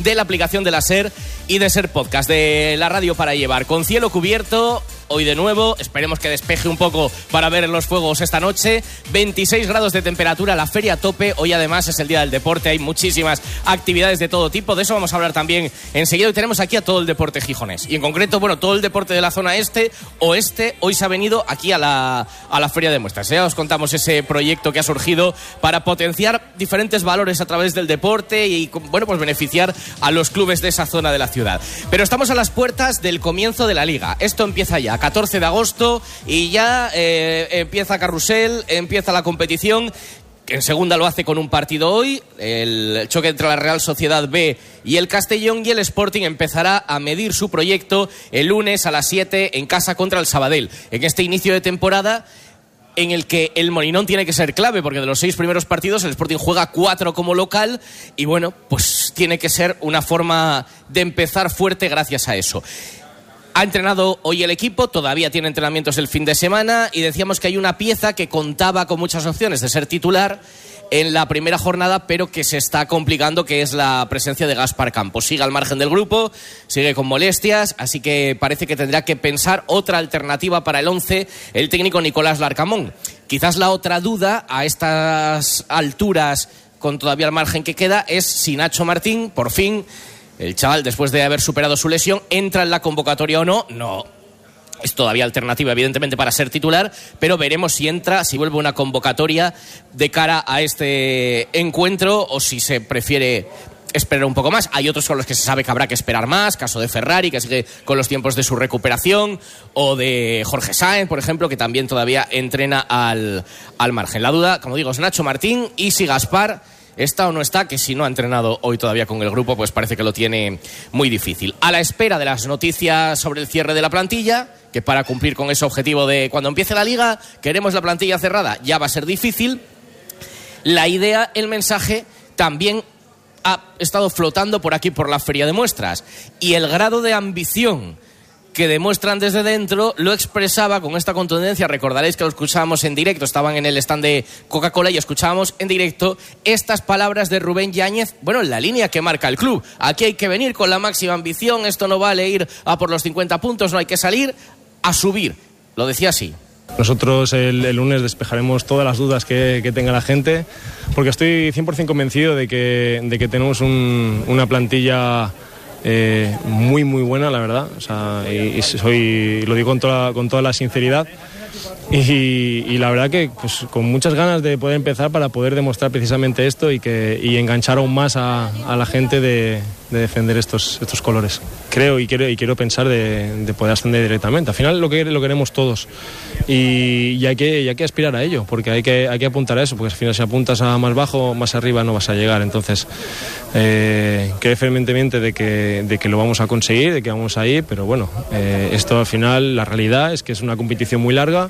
de la aplicación de la SER y de SER Podcast, de la radio para llevar, con cielo cubierto. Hoy de nuevo, esperemos que despeje un poco para ver los fuegos esta noche. 26 grados de temperatura, la feria a tope. Hoy además es el día del deporte, hay muchísimas actividades de todo tipo. De eso vamos a hablar también enseguida. Hoy tenemos aquí a todo el deporte gijonés. Y en concreto, bueno, todo el deporte de la zona este, oeste, hoy se ha venido aquí a la feria de muestras. Ya os contamos ese proyecto que ha surgido para potenciar diferentes valores a través del deporte y, bueno, pues beneficiar a los clubes de esa zona de la ciudad. Pero estamos a las puertas del comienzo de la Liga. Esto empieza ya, 14 de agosto, y ya empieza Carrusel, empieza la competición, que en segunda lo hace con un partido hoy, el choque entre la Real Sociedad B y el Castellón, y el Sporting empezará a medir su proyecto el lunes a las 7 en casa contra el Sabadell. En este inicio de temporada en el que el Molinón tiene que ser clave, porque de los 6 primeros partidos el Sporting juega 4 como local, y bueno, pues tiene que ser una forma de empezar fuerte gracias a eso. Ha entrenado hoy el equipo, todavía tiene entrenamientos el fin de semana, y decíamos que hay una pieza que contaba con muchas opciones de ser titular en la primera jornada, pero que se está complicando, que es la presencia de Gaspar Campos. Sigue al margen del grupo, sigue con molestias, así que parece que tendrá que pensar otra alternativa para el 11 el técnico Nicolás Larcamón. Quizás la otra duda a estas alturas, con todavía el margen que queda, es si Nacho Martín, por fin, el chaval, después de haber superado su lesión, entra en la convocatoria o no. No es todavía alternativa, evidentemente, para ser titular, pero veremos si entra, si vuelve una convocatoria de cara a este encuentro, o si se prefiere esperar un poco más. Hay otros con los que se sabe que habrá que esperar más, caso de Ferrari, que sigue con los tiempos de su recuperación, o de Jorge Sáenz, por ejemplo, que también todavía entrena al margen. La duda, como digo, es Nacho Martín, y si Gaspar está o no está, que si no ha entrenado hoy todavía con el grupo, pues parece que lo tiene muy difícil. A la espera de las noticias sobre el cierre de la plantilla, que para cumplir con ese objetivo de cuando empiece la Liga, queremos la plantilla cerrada, ya va a ser difícil. La idea, el mensaje, también ha estado flotando por aquí, por la feria de muestras, y el grado de ambición que demuestran desde dentro lo expresaba con esta contundencia. Recordaréis que lo escuchábamos en directo, estaban en el stand de Coca-Cola y escuchábamos en directo estas palabras de Rubén Yáñez, bueno, en la línea que marca el club. Aquí hay que venir con la máxima ambición, esto no vale ir a por los 50 puntos, no, hay que salir a subir. Lo decía así. Nosotros el lunes despejaremos todas las dudas que tenga la gente, porque estoy 100% convencido de que tenemos una plantilla muy muy buena, la verdad. O sea, y lo digo con toda la sinceridad, y la verdad que pues, con muchas ganas de poder empezar para poder demostrar precisamente esto y enganchar aún más a la gente de defender estos colores. Creo y quiero pensar de poder ascender directamente. Al final lo queremos todos, y hay que aspirar a ello, porque hay que apuntar a eso, porque al final si apuntas a más bajo, más arriba no vas a llegar. Entonces creo firmemente de que lo vamos a conseguir, de que vamos a ir, pero bueno, esto al final, la realidad es que es una competición muy larga.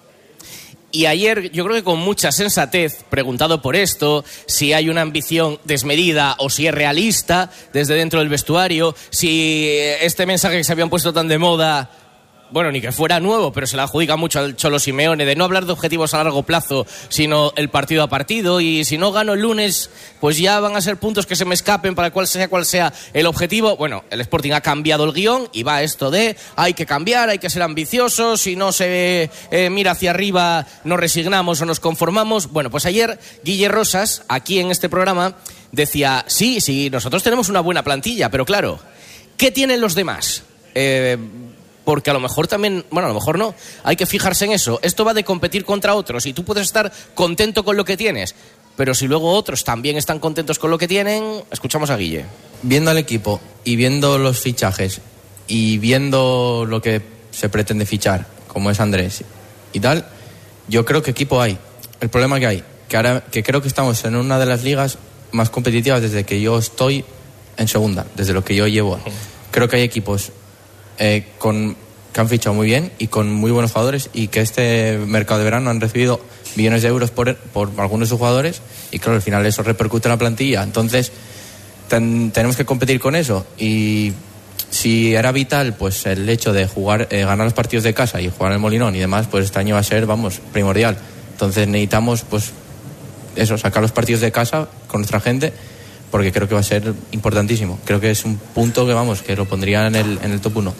Y ayer, yo creo que con mucha sensatez, preguntado por esto, si hay una ambición desmedida o si es realista desde dentro del vestuario, si este mensaje que se habían puesto tan de moda, bueno, ni que fuera nuevo, pero se le adjudica mucho al Cholo Simeone, de no hablar de objetivos a largo plazo, sino el partido a partido, y si no gano el lunes, pues ya van a ser puntos que se me escapen para cual sea el objetivo. Bueno, el Sporting ha cambiado el guión y va esto de hay que cambiar, hay que ser ambiciosos, si no se mira hacia arriba nos resignamos o nos conformamos. Bueno, pues ayer Guille Rosas, aquí en este programa, decía, sí, nosotros tenemos una buena plantilla, pero claro, ¿qué tienen los demás? Porque a lo mejor también, bueno, a lo mejor no, hay que fijarse en eso. Esto va de competir contra otros, y tú puedes estar contento con lo que tienes, pero si luego otros también están contentos con lo que tienen, escuchamos a Guille. Viendo al equipo y viendo los fichajes y viendo lo que se pretende fichar, como es Andrés y tal, yo creo que equipo hay. El problema que hay, que creo que estamos en una de las ligas más competitivas desde que yo estoy en segunda, desde lo que yo llevo. Creo que hay equipos que han fichado muy bien y con muy buenos jugadores, y que este mercado de verano han recibido millones de euros por algunos de sus jugadores, y claro, al final eso repercute en la plantilla. Entonces tenemos que competir con eso, y si era vital pues el hecho de jugar, ganar los partidos de casa y jugar en el Molinón y demás, pues este año va a ser, primordial. Entonces necesitamos pues eso, sacar los partidos de casa con nuestra gente porque creo que va a ser importantísimo. Creo que es un punto que lo pondría en el top 1.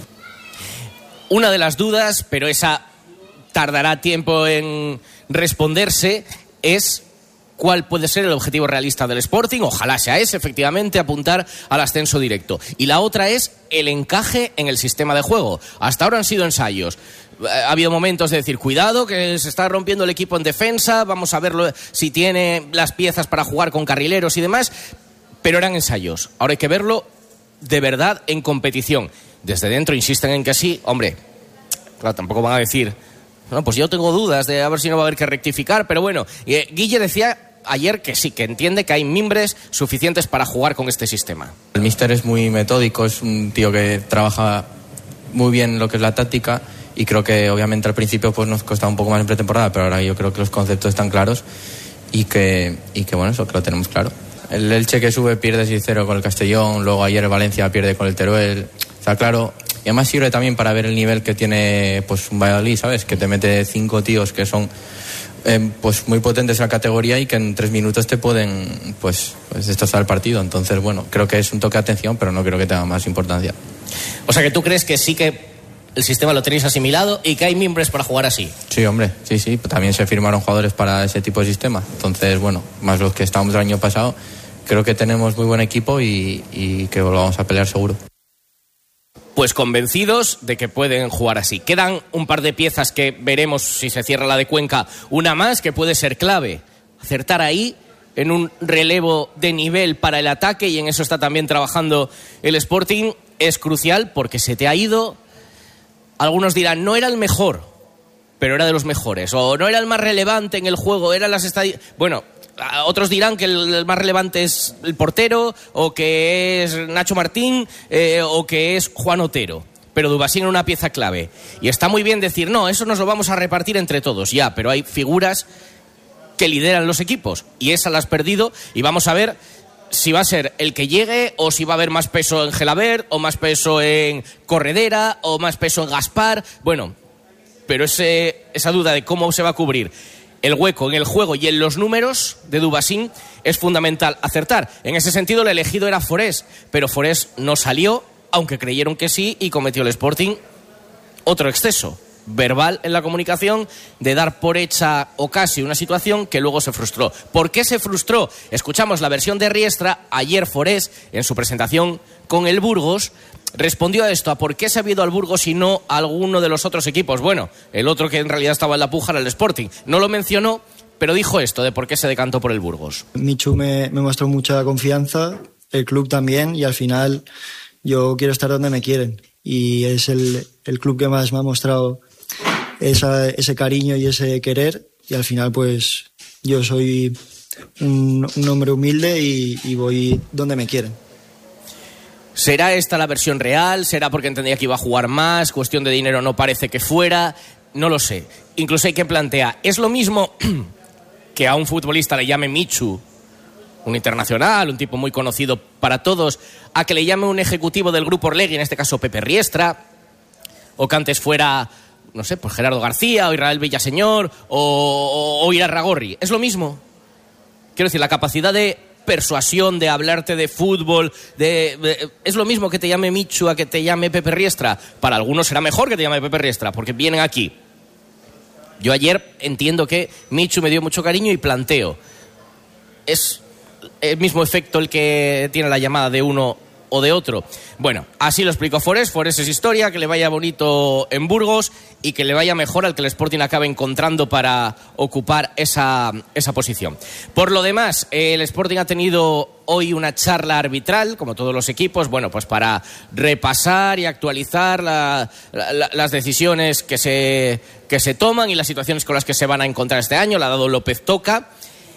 Una de las dudas, pero esa tardará tiempo en responderse, es cuál puede ser el objetivo realista del Sporting. Ojalá sea ese, efectivamente, apuntar al ascenso directo. Y la otra es el encaje en el sistema de juego. Hasta ahora han sido ensayos. Ha habido momentos de decir, cuidado, que se está rompiendo el equipo en defensa, vamos a verlo si tiene las piezas para jugar con carrileros y demás, pero eran ensayos. Ahora hay que verlo de verdad en competición. Desde dentro insisten en que sí, hombre, claro, tampoco van a decir, no, pues yo tengo dudas de a ver si no va a haber que rectificar, pero bueno, Guille decía ayer que sí, que entiende que hay mimbres suficientes para jugar con este sistema. El míster es muy metódico, es un tío que trabaja muy bien lo que es la táctica, y creo que obviamente al principio pues nos costaba un poco más en pretemporada, pero ahora yo creo que los conceptos están claros y que bueno, eso que lo tenemos claro. El Elche que sube pierde 6-0 con el Castellón, luego ayer el Valencia pierde con el Teruel, está claro. Y además sirve también para ver el nivel que tiene pues un Valladolid, ¿sabes? Que te mete 5 tíos que son pues muy potentes en la categoría y que en 3 minutos te pueden pues destrozar el partido. Entonces, bueno, creo que es un toque de atención, pero no creo que tenga más importancia. O sea que tú crees que sí que el sistema lo tenéis asimilado y que hay mimbres para jugar así. Sí, hombre, sí. También se firmaron jugadores para ese tipo de sistema. Entonces, bueno, más los que estábamos el año pasado, creo que tenemos muy buen equipo y que lo vamos a pelear seguro. Pues convencidos de que pueden jugar así. Quedan un par de piezas que veremos si se cierra la de Cuenca. Una más que puede ser clave. Acertar ahí en un relevo de nivel para el ataque, y en eso está también trabajando el Sporting. Es crucial porque se te ha ido. Algunos dirán, no era el mejor, pero era de los mejores. O no era el más relevante en el juego, eran las estadísticas. Bueno, otros dirán que el más relevante es el portero, o que es Nacho Martín, o que es Juan Otero. Pero Dubasín era una pieza clave. Y está muy bien decir, no, eso nos lo vamos a repartir entre todos. Ya, pero hay figuras que lideran los equipos. Y esa la has perdido. Y vamos a ver si va a ser el que llegue, o si va a haber más peso en Gelabert, o más peso en Corredera, o más peso en Gaspar. Bueno, pero esa duda de cómo se va a cubrir el hueco en el juego y en los números de Dubasín es fundamental acertar. En ese sentido, el elegido era Forés, pero Forés no salió, aunque creyeron que sí, y cometió el Sporting otro exceso verbal en la comunicación de dar por hecha o casi una situación que luego se frustró. ¿Por qué se frustró? Escuchamos la versión de Riestra. Ayer Forés, en su presentación con el Burgos, respondió a esto, a por qué se había ido al Burgos y no a alguno de los otros equipos. Bueno, el otro que en realidad estaba en la puja era el Sporting. No lo mencionó, pero dijo esto de por qué se decantó por el Burgos. Michu me mostró mucha confianza, el club también, y al final yo quiero estar donde me quieren. Y es el club que más me ha mostrado ese cariño y ese querer, y al final pues yo soy un hombre humilde y voy donde me quieren. ¿Será esta la versión real? ¿Será porque entendía que iba a jugar más? ¿Cuestión de dinero no parece que fuera? No lo sé. Incluso hay que plantear, ¿es lo mismo que a un futbolista le llame Michu, un internacional, un tipo muy conocido para todos, a que le llame un ejecutivo del grupo Orlegui, en este caso Pepe Riestra, o que antes fuera, no sé, pues Gerardo García o Israel Villaseñor o Irarragorri? ¿Es lo mismo? Quiero decir, la capacidad de persuasión, de hablarte de fútbol, ¿es lo mismo que te llame Michu a que te llame Pepe Riestra? Para algunos será mejor que te llame Pepe Riestra, porque vienen aquí. Yo ayer entiendo que Michu me dio mucho cariño y planteo. ¿Es el mismo efecto el que tiene la llamada de uno o de otro? Bueno, así lo explicó Forés. Forés es historia, que le vaya bonito en Burgos y que le vaya mejor al que el Sporting acabe encontrando para ocupar esa posición. Por lo demás, el Sporting ha tenido hoy una charla arbitral, como todos los equipos, bueno, pues para repasar y actualizar las decisiones que se toman y las situaciones con las que se van a encontrar este año. La ha dado López Toca.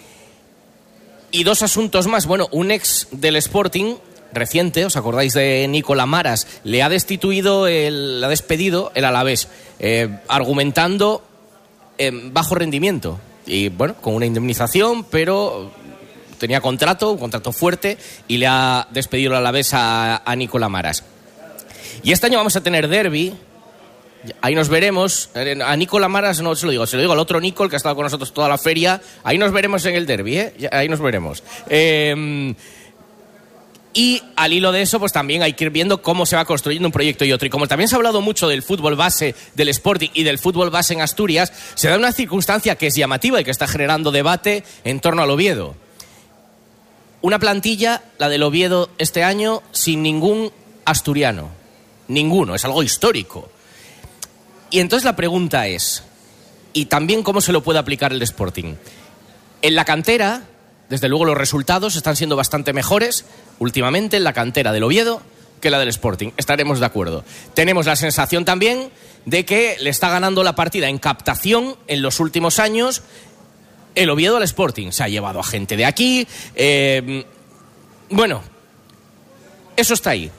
Y dos asuntos más. Bueno, un ex del Sporting reciente, ¿os acordáis de Nicolás Maras? Le ha despedido el Alavés, argumentando bajo rendimiento. Y bueno, con una indemnización, pero tenía un contrato fuerte, y le ha despedido el Alavés a Nicolás Maras. Y este año vamos a tener derbi. Ahí nos veremos. A Nicolás Maras no se lo digo al otro Nicol, que ha estado con nosotros toda la feria. Ahí nos veremos en el derbi, ahí nos veremos. Y al hilo de eso, pues también hay que ir viendo cómo se va construyendo un proyecto y otro. Y como también se ha hablado mucho del fútbol base, del Sporting y del fútbol base en Asturias, se da una circunstancia que es llamativa y que está generando debate en torno al Oviedo. Una plantilla, la del Oviedo este año, sin ningún asturiano. Ninguno, es algo histórico. Y entonces la pregunta es, y también cómo se lo puede aplicar el Sporting. En la cantera, desde luego los resultados están siendo bastante mejores últimamente en la cantera del Oviedo que la del Sporting. Estaremos de acuerdo. Tenemos la sensación también de que le está ganando la partida en captación en los últimos años el Oviedo al Sporting. Se ha llevado a gente de aquí. Bueno, eso está ahí.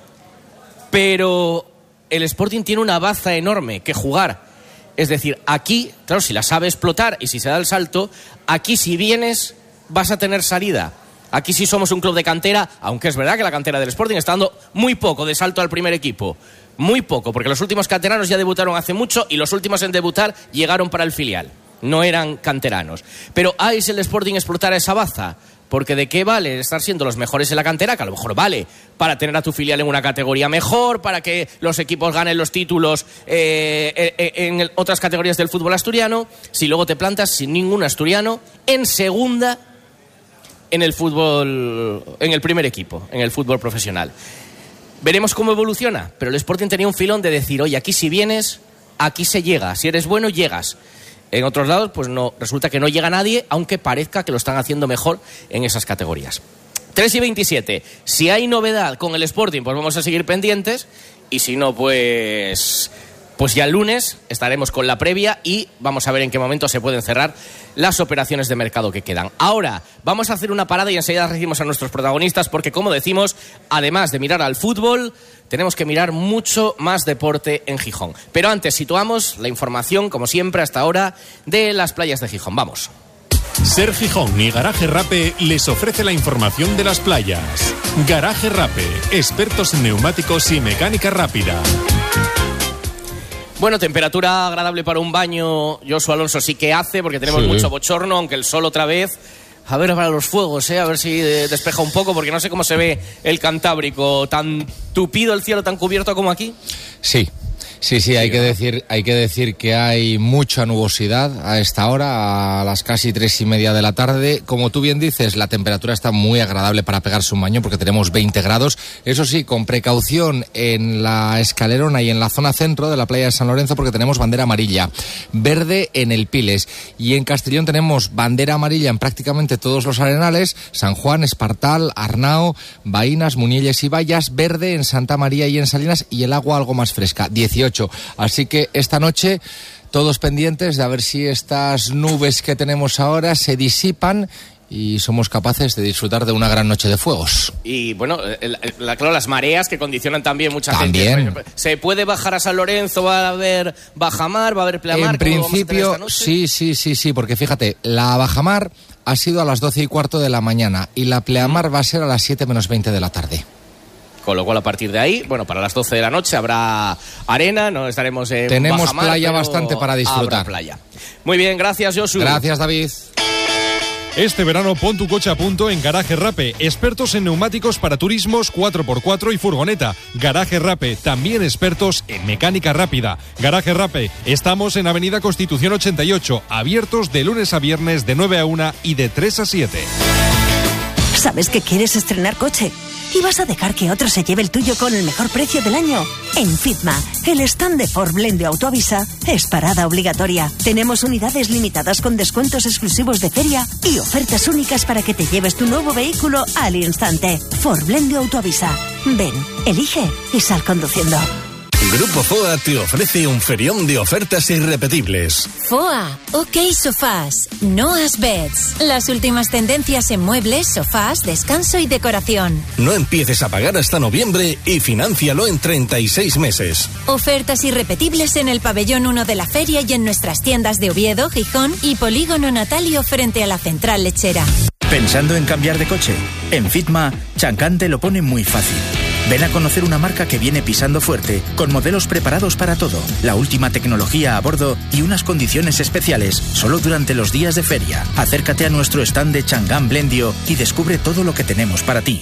Pero el Sporting tiene una baza enorme que jugar. Es decir, aquí, claro, si la sabe explotar y si se da el salto, aquí si vienes vas a tener salida. Aquí sí somos un club de cantera, aunque es verdad que la cantera del Sporting está dando muy poco de salto al primer equipo. Muy poco, porque los últimos canteranos ya debutaron hace mucho y los últimos en debutar llegaron para el filial. No eran canteranos. Pero ¿hay si el Sporting explotara esa baza? Porque ¿de qué vale estar siendo los mejores en la cantera? Que a lo mejor vale para tener a tu filial en una categoría mejor, para que los equipos ganen los títulos en otras categorías del fútbol asturiano, si luego te plantas sin ningún asturiano en segunda en el fútbol, en el primer equipo, en el fútbol profesional. Veremos cómo evoluciona, pero el Sporting tenía un filón de decir, oye, aquí si vienes, aquí se llega, si eres bueno, llegas. En otros lados, pues no, resulta que no llega nadie, aunque parezca que lo están haciendo mejor en esas categorías. 3:27. Si hay novedad con el Sporting, pues vamos a seguir pendientes. Y si no, pues ya el lunes estaremos con la previa y vamos a ver en qué momento se pueden cerrar las operaciones de mercado que quedan. Ahora vamos a hacer una parada y enseguida recibimos a nuestros protagonistas porque, como decimos, además de mirar al fútbol, tenemos que mirar mucho más deporte en Gijón. Pero antes situamos la información, como siempre hasta ahora, de las playas de Gijón. Vamos. Ser Gijón y Garaje Rape les ofrece la información de las playas. Garaje Rape, expertos en neumáticos y mecánica rápida. Bueno, temperatura agradable para un baño, Josu Alonso sí que hace, porque tenemos mucho bochorno, aunque el sol otra vez. A ver para los fuegos, a ver si despeja un poco, porque no sé cómo se ve el Cantábrico, tan tupido el cielo, tan cubierto como aquí. Sí, hay que decir que hay mucha nubosidad a esta hora, a las casi 3:30 de la tarde. Como tú bien dices, la temperatura está muy agradable para pegarse un baño porque tenemos 20 grados. Eso sí, con precaución en la Escalerona y en la zona centro de la playa de San Lorenzo porque tenemos bandera amarilla, verde en el Piles. Y en Castellón tenemos bandera amarilla en prácticamente todos los arenales, San Juan, Espartal, Arnao, Baínas, Munielles y Vallas, verde en Santa María y en Salinas y el agua algo más fresca, 18. Así que esta noche todos pendientes de a ver si estas nubes que tenemos ahora se disipan y somos capaces de disfrutar de una gran noche de fuegos. Y bueno, claro, las mareas que condicionan también mucha gente. ¿Se puede bajar a San Lorenzo? ¿Va a haber bajamar? ¿Va a haber pleamar? En principio, sí, porque fíjate, la bajamar ha sido a las 12:15 de la mañana y la pleamar va a ser a las 7:20 de la tarde. Con lo cual, a partir de ahí, bueno, para las 12 de la noche habrá arena, no estaremos en Tenemos bajamar, playa bastante para disfrutar. Playa. Muy bien, gracias, Josu. Gracias, David. Este verano pon tu coche a punto en Garaje Rape, expertos en neumáticos para turismos 4x4 y furgoneta. Garaje Rape, también expertos en mecánica rápida. Garaje Rape, estamos en Avenida Constitución 88, abiertos de lunes a viernes de 9 a 1 y de 3 a 7. ¿Sabes que quieres estrenar coche? ¿Y vas a dejar que otro se lleve el tuyo con el mejor precio del año? En Fitma, el stand de Ford Blendio Autoavisa es parada obligatoria. Tenemos unidades limitadas con descuentos exclusivos de feria y ofertas únicas para que te lleves tu nuevo vehículo al instante. Ford Blendio Autoavisa. Ven, elige y sal conduciendo. Grupo FOA te ofrece un ferión de ofertas irrepetibles. FOA, OK Sofás, Noah's Beds. Las últimas tendencias en muebles, sofás, descanso y decoración. No empieces a pagar hasta noviembre y financialo en 36 meses. Ofertas irrepetibles en el pabellón 1 de la feria y en nuestras tiendas de Oviedo, Gijón y Polígono Natalio frente a la central lechera. ¿Pensando en cambiar de coche? En Fitma, Chancan te lo pone muy fácil. Ven a conocer una marca que viene pisando fuerte, con modelos preparados para todo, la última tecnología a bordo y unas condiciones especiales solo durante los días de feria. Acércate a nuestro stand de Changan Blendio y descubre todo lo que tenemos para ti.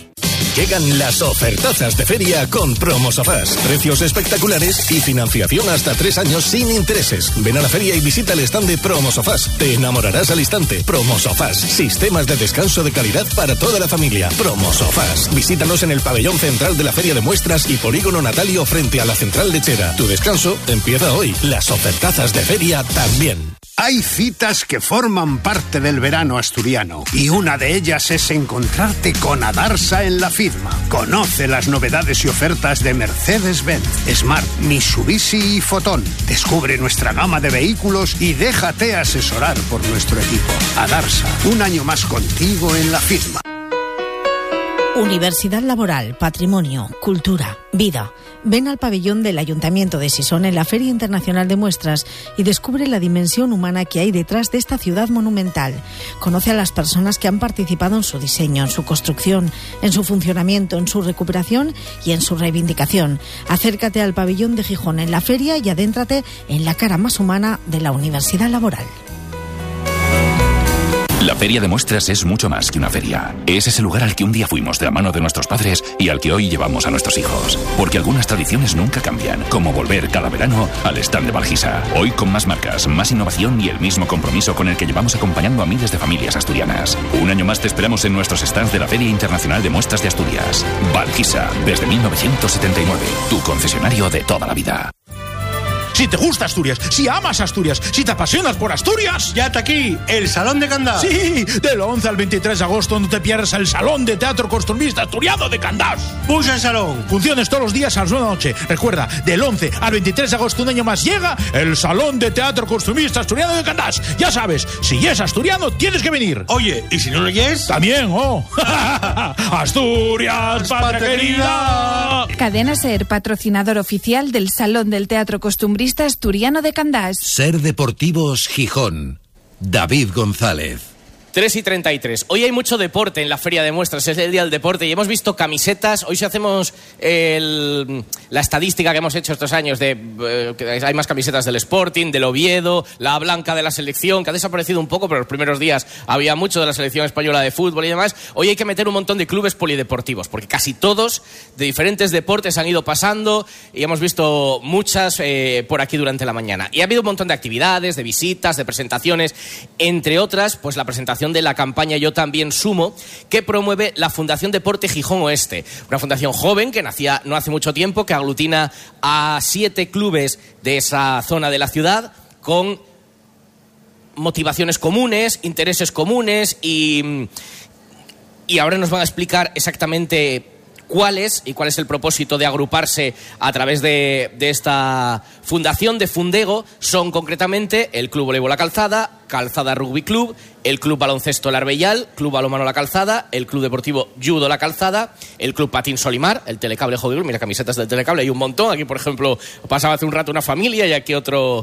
Llegan las ofertazas de feria con Promosofás. Precios espectaculares y financiación hasta 3 años sin intereses. Ven a la feria y visita el stand de Promosofás. Te enamorarás al instante. Promosofás. Sistemas de descanso de calidad para toda la familia. Promosofás. Visítanos en el pabellón central de la Feria de Muestras y Polígono Natalio frente a la Central Lechera. Tu descanso empieza hoy. Las ofertazas de feria también. Hay citas que forman parte del verano asturiano y una de ellas es encontrarte con Adarsa en la FIDMA. Conoce las novedades y ofertas de Mercedes-Benz, Smart, Mitsubishi y Fotón. Descubre nuestra gama de vehículos y déjate asesorar por nuestro equipo. Adarsa, un año más contigo en la FIDMA. Universidad Laboral, Patrimonio, Cultura, Vida. Ven al pabellón del Ayuntamiento de Sison en la Feria Internacional de Muestras y descubre la dimensión humana que hay detrás de esta ciudad monumental. Conoce a las personas que han participado en su diseño, en su construcción, en su funcionamiento, en su recuperación y en su reivindicación. Acércate al pabellón de Gijón en la feria y adéntrate en la cara más humana de la Universidad Laboral. La Feria de Muestras es mucho más que una feria. Es ese lugar al que un día fuimos de la mano de nuestros padres y al que hoy llevamos a nuestros hijos. Porque algunas tradiciones nunca cambian, como volver cada verano al stand de Valgisa. Hoy con más marcas, más innovación y el mismo compromiso con el que llevamos acompañando a miles de familias asturianas. Un año más te esperamos en nuestros stands de la Feria Internacional de Muestras de Asturias. Valgisa, desde 1979, tu concesionario de toda la vida. Si te gusta Asturias, si amas Asturias, si te apasionas por Asturias, ya está aquí el Salón de Candás. Sí, del 11 al 23 de agosto no te pierdas el Salón de Teatro Costumbrista Asturiano de Candás. Pulsa el salón. Funciones todos los días a las 9 de la noche. Recuerda, del 11 al 23 de agosto, un año más, llega el Salón de Teatro Costumbrista Asturiano de Candás. Ya sabes, si es asturiano, tienes que venir. Oye, ¿y si no lo es? También, oh. Asturias, patria querida. Cadena SER, patrocinador oficial del Salón del Teatro Costumbrista Asturiano de Candás. SER Deportivos Gijón. David González. 3:33. Hoy hay mucho deporte en la Feria de Muestras, es el día del deporte y hemos visto camisetas. Hoy si hacemos la estadística que hemos hecho estos años de que hay más camisetas del Sporting, del Oviedo, la blanca de la selección, que ha desaparecido un poco, pero los primeros días había mucho de la selección española de fútbol y demás. Hoy hay que meter un montón de clubes polideportivos, porque casi todos de diferentes deportes han ido pasando y hemos visto muchas por aquí durante la mañana. Y ha habido un montón de actividades, de visitas, de presentaciones, entre otras, pues la presentación de la campaña Yo También Sumo, que promueve la Fundación Deporte Gijón Oeste, una fundación joven que nacía no hace mucho tiempo, que aglutina a 7 clubes de esa zona de la ciudad con motivaciones comunes, intereses comunes y ahora nos van a explicar exactamente cuál es el propósito de agruparse a través de esta fundación de Fundego. Son concretamente el Club Voleibol La Calzada, Calzada Rugby Club, el Club Baloncesto El Arbellal, Club Balonmano La Calzada, el Club Deportivo Judo La Calzada, el Club Patín Solimar, el Telecable Hockey Club. Mira, camisetas del Telecable, hay un montón. Aquí, por ejemplo, pasaba hace un rato una familia y aquí otro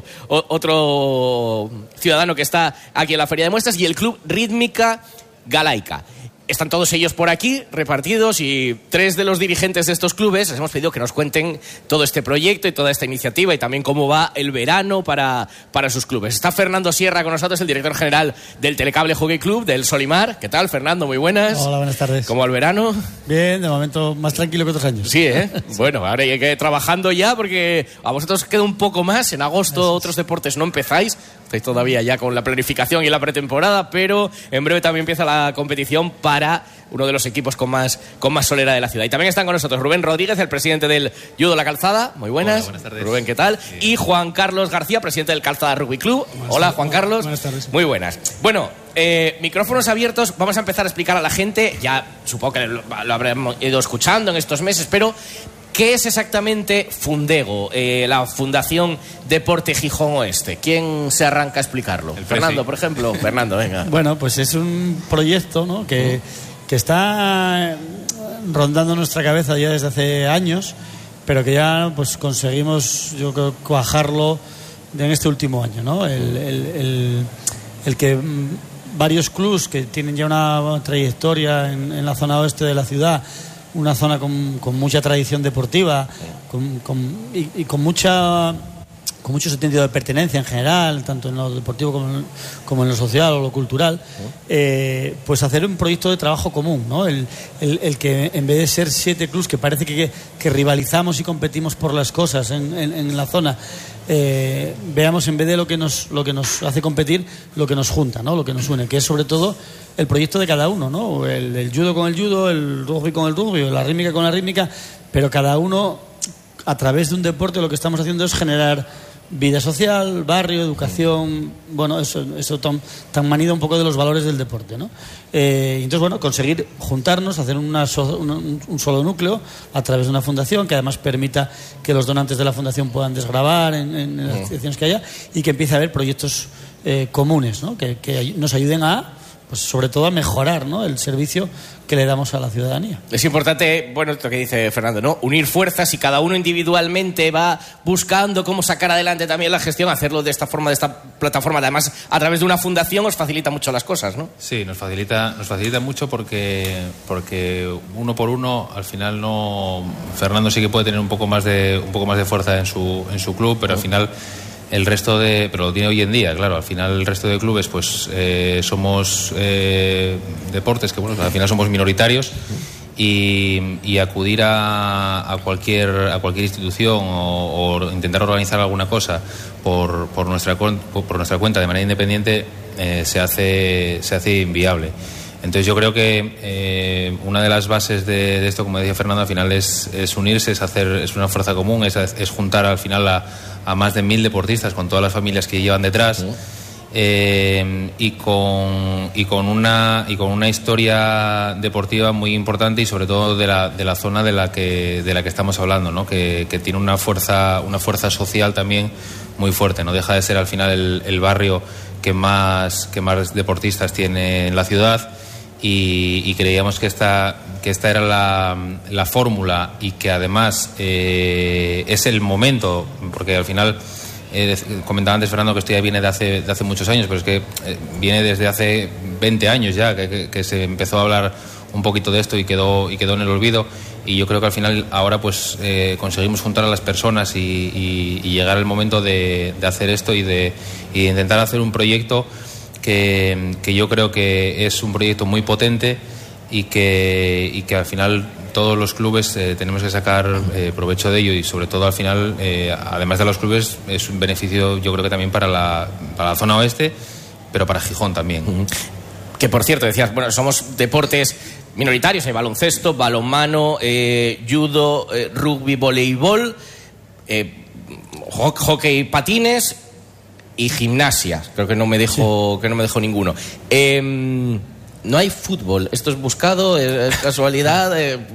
ciudadano que está aquí en la Feria de Muestras, y el Club Rítmica Galaica. Están todos ellos por aquí repartidos y 3 de los dirigentes de estos clubes les hemos pedido que nos cuenten todo este proyecto y toda esta iniciativa y también cómo va el verano para sus clubes. Está Fernando Sierra con nosotros, el director general del Telecable Hockey Club del Solimar. ¿Qué tal, Fernando? Muy buenas. Hola, buenas tardes. ¿Cómo va el verano? Bien, de momento más tranquilo que otros años. Sí, ¿eh? Bueno, ahora hay que ir trabajando ya porque a vosotros queda un poco más. En agosto otros deportes no empezáis. Estáis todavía ya con la planificación y la pretemporada, pero en breve también empieza la competición para uno de los equipos con más solera de la ciudad. Y también están con nosotros Rubén Rodríguez, el presidente del Judo La Calzada. Muy buenas. Hola, buenas tardes. Rubén, ¿qué tal? Sí. Y Juan Carlos García, presidente del Calzada Rugby Club. Hola, Juan Carlos. Buenas tardes. Muy buenas. Bueno, micrófonos abiertos. Vamos a empezar a explicar a la gente. Ya supongo que lo habremos ido escuchando en estos meses, pero ¿qué es exactamente Fundego, la Fundación Deporte Gijón Oeste? ¿Quién se arranca a explicarlo? Fernando, por ejemplo. Fernando, venga. Bueno, pues es un proyecto, ¿no?, que está rondando nuestra cabeza ya desde hace años, pero que ya pues conseguimos, yo creo, cuajarlo en este último año, ¿no? El que varios clubs que tienen ya una trayectoria en la zona oeste de la ciudad, una zona con mucha tradición deportiva, con con mucho sentido de pertenencia en general, tanto en lo deportivo como en lo social o lo cultural, pues hacer un proyecto de trabajo común, ¿no? El que en vez de ser 7 clubs que parece que rivalizamos y competimos por las cosas en la zona, veamos en vez de lo que nos hace competir, lo que nos junta, ¿no? Lo que nos une, que es sobre todo el proyecto de cada uno, ¿no? El judo con el judo, el rugby con el rugby, la rítmica con la rítmica, pero cada uno, a través de un deporte, lo que estamos haciendo es generar vida social, barrio, educación, bueno, eso tan manido un poco de los valores del deporte, ¿no? Entonces, bueno, conseguir juntarnos, hacer un solo núcleo a través de una fundación que además permita que los donantes de la fundación puedan desgravar en las acciones que haya, y que empiece a haber proyectos comunes, ¿no? Que nos ayuden a, pues sobre todo, a mejorar, ¿no?, el servicio que le damos a la ciudadanía. Es importante, bueno, esto que dice Fernando, ¿no?, unir fuerzas, y cada uno individualmente va buscando cómo sacar adelante también la gestión, hacerlo de esta forma, de esta plataforma. Además, a través de una fundación os facilita mucho las cosas, ¿no? Sí, nos facilita mucho porque uno por uno, al final no. Fernando sí que puede tener un poco más de fuerza en su club, pero al final pero lo tiene hoy en día, claro. Al final el resto de clubes, pues somos deportes que, bueno, al final somos minoritarios, y acudir a cualquier institución o intentar organizar alguna cosa por nuestra cuenta de manera independiente se hace inviable. Entonces yo creo que una de las bases de esto, como decía Fernando, al final es unirse, es una fuerza común, es juntar al final a más de 1000 deportistas con todas las familias que llevan detrás, y con una historia deportiva muy importante, y sobre todo de la zona de la que estamos hablando, ¿no? Que tiene una fuerza social también muy fuerte. No deja de ser al final el barrio que más deportistas tiene en la ciudad, y creíamos que esta era la fórmula, y que además es el momento, porque al final comentaba antes Fernando que esto ya viene de hace muchos años, pero es que viene desde hace 20 años ya que se empezó a hablar un poquito de esto y quedó en el olvido. Y yo creo que al final ahora pues conseguimos juntar a las personas y llegar al momento de hacer esto y de intentar hacer un proyecto que yo creo que es un proyecto muy potente, y que al final todos los clubes tenemos que sacar provecho de ello, y sobre todo al final, además de los clubes, es un beneficio, yo creo que también para la zona oeste, pero para Gijón también. Que, por cierto, decías, bueno, somos deportes minoritarios, hay baloncesto, balonmano, judo, rugby, voleibol, hockey, patines y gimnasia. Creo que no me dejo ninguno. No hay fútbol. ¿Esto es buscado? ¿Es casualidad?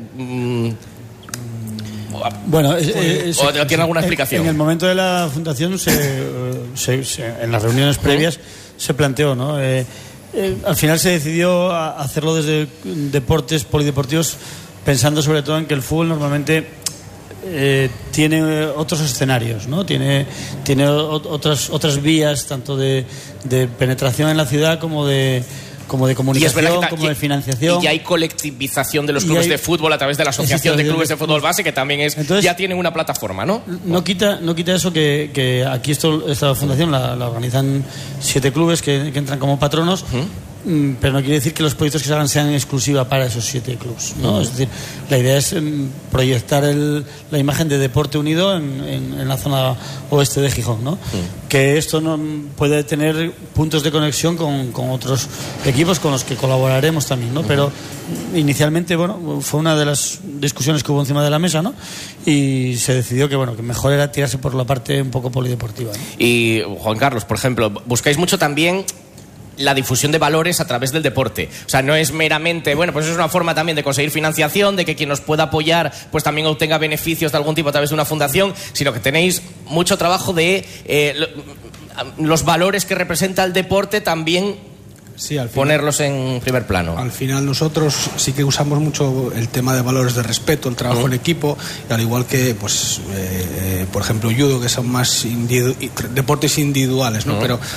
Bueno, ¿o tiene alguna explicación? En el momento de la fundación, en las reuniones previas, se planteó, ¿no? Al final se decidió hacerlo desde deportes polideportivos, pensando sobre todo en que el fútbol normalmente tiene otros escenarios, ¿no? Tiene otras vías, tanto de penetración en la ciudad como de comunicación, como de financiación. Y hay colectivización de los clubes de fútbol a través de la Asociación de Clubes de Fútbol Base, que también ya tienen una plataforma, ¿no? No quita eso que aquí esta fundación la organizan 7 clubes que entran como patronos, pero no quiere decir que los proyectos que se hagan sean exclusivos para esos 7 clubes, ¿no? Es decir, la idea es proyectar la imagen de deporte unido en la zona oeste de Gijón, ¿no? Que esto no puede tener puntos de conexión con otros equipos con los que colaboraremos también, ¿no? Pero inicialmente, bueno, fue una de las discusiones que hubo encima de la mesa, ¿no? Y se decidió que mejor era tirarse por la parte un poco polideportiva, ¿no? Y Juan Carlos, por ejemplo, buscáis mucho también la difusión de valores a través del deporte. O sea, no es meramente, pues es una forma también de conseguir financiación, de que quien nos pueda apoyar pues también obtenga beneficios de algún tipo a través de una fundación, sino que tenéis mucho trabajo de los valores que representa el deporte también. Sí, al final, ponerlos en primer plano. Al final nosotros sí que usamos mucho el tema de valores de respeto, el trabajo en equipo, y al igual que por ejemplo judo, que son más deportes individuales, ¿no?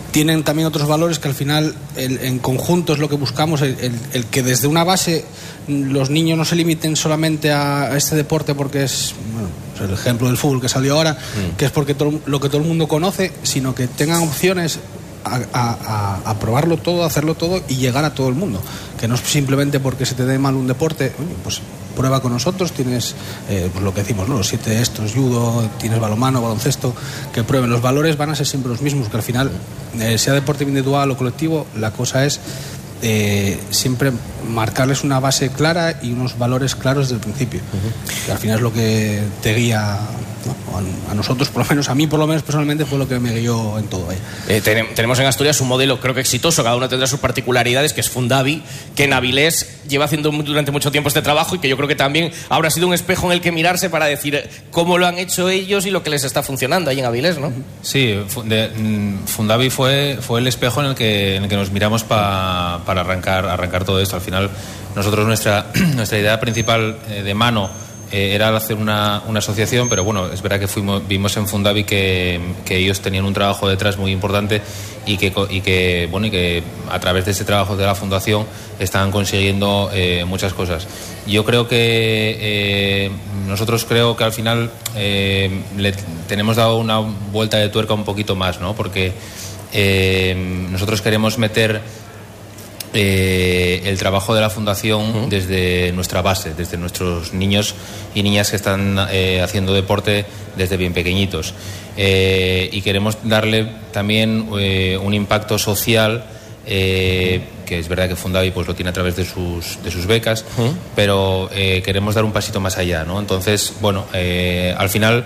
tienen también otros valores que al final en conjunto es lo que buscamos, el que desde una base los niños no se limiten solamente a este deporte porque es, bueno, el ejemplo del fútbol que salió ahora, que es porque lo que todo el mundo conoce, sino que tengan opciones a probarlo todo, a hacerlo todo y llegar a todo el mundo, que no es simplemente porque se te dé mal un deporte, pues prueba con nosotros, tienes pues lo que decimos, ¿no? Los 7 estos, judo, tienes balonmano, baloncesto, que prueben. Los valores van a ser siempre los mismos, que al final sea deporte individual o colectivo, la cosa es siempre marcarles una base clara y unos valores claros desde el principio, que al final es lo que te guía, ¿no? A nosotros, por lo menos, a mí por lo menos personalmente fue lo que me guió en todo. Tenemos en Asturias un modelo creo que exitoso, cada uno tendrá sus particularidades, que es Fundavi, que en Avilés lleva haciendo durante mucho tiempo este trabajo y que yo creo que también habrá sido un espejo en el que mirarse para decir cómo lo han hecho ellos y lo que les está funcionando ahí en Avilés, ¿no? Sí, Fundavi fue el espejo en el que nos miramos para arrancar todo esto. Al final nosotros nuestra idea principal de mano era hacer una asociación, pero bueno, es verdad que vimos en Fundavi que ellos tenían un trabajo detrás muy importante y que a través de ese trabajo de la fundación estaban consiguiendo muchas cosas. Yo creo que nosotros creo que al final le tenemos dado una vuelta de tuerca un poquito más, ¿no? Porque nosotros queremos meter el trabajo de la fundación desde nuestra base, desde nuestros niños y niñas que están haciendo deporte desde bien pequeñitos, y queremos darle también un impacto social, que es verdad que Fundavi pues lo tiene a través de sus becas, pero queremos dar un pasito más allá, ¿no? Entonces, bueno, al final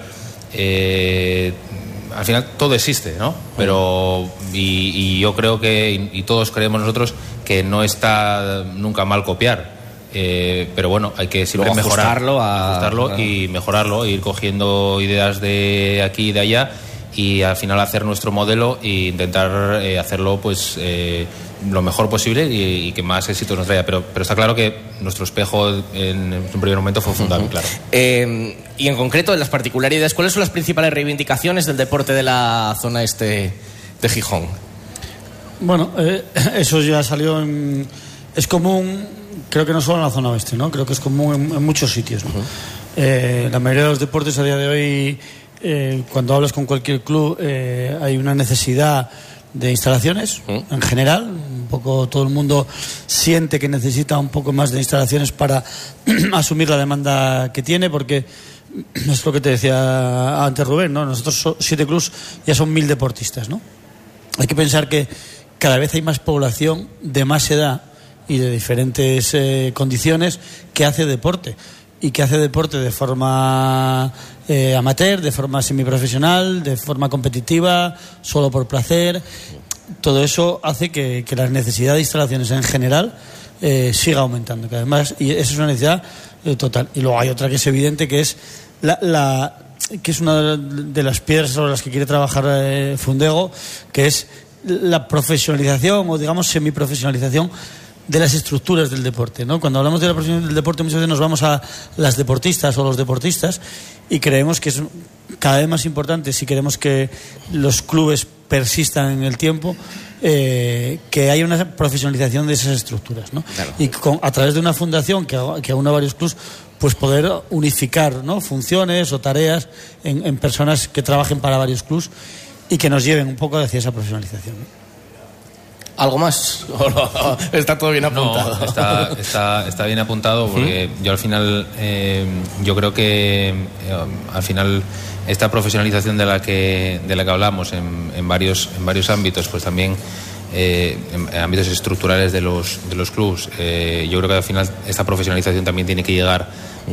todo existe, ¿no? Pero y yo creo que y todos creemos nosotros que no está nunca mal copiar, pero bueno, hay que siempre ajustarlo y mejorarlo, ir cogiendo ideas de aquí y de allá y al final hacer nuestro modelo e intentar hacerlo pues lo mejor posible y que más éxito nos traiga, pero está claro que nuestro espejo en un primer momento fue Fundavi, claro. Y en concreto, en las particularidades, ¿cuáles son las principales reivindicaciones del deporte de la zona este de Gijón? Bueno, eso ya salió es común, creo que no solo en la zona oeste, ¿no? Creo que es común en muchos sitios, ¿no? La mayoría de los deportes a día de hoy, cuando hablas con cualquier club, hay una necesidad de instalaciones en general. Un poco todo el mundo siente que necesita un poco más de instalaciones para asumir la demanda que tiene, porque es lo que te decía antes Rubén, ¿no? Nosotros 7 clubs ya son 1000 deportistas, ¿no? Hay que pensar que cada vez hay más población de más edad y de diferentes condiciones que hace deporte, y que hace deporte de forma amateur, de forma semiprofesional, de forma competitiva, solo por placer. Todo eso hace que la necesidad de instalaciones en general siga aumentando, que además, y eso es una necesidad total. Y luego hay otra que es evidente, que es que es una de las piedras sobre las que quiere trabajar Fundego, que es la profesionalización, o digamos semiprofesionalización de las estructuras del deporte, ¿no? Cuando hablamos de la profesión del deporte muchas veces nos vamos a las deportistas o los deportistas, y creemos que es cada vez más importante, si queremos que los clubes persistan en el tiempo, que haya una profesionalización de esas estructuras, ¿no? Claro. Y a través de una fundación que aúna varios clubes, pues poder unificar, ¿no? Funciones o tareas en personas que trabajen para varios clubes y que nos lleven un poco hacia esa profesionalización, ¿no? ¿Algo más? ¿Está todo bien apuntado? No, está bien apuntado, porque yo al final yo creo que al final esta profesionalización de la que hablamos en varios ámbitos, pues también en ámbitos estructurales de los clubes, yo creo que al final esta profesionalización también tiene que llegar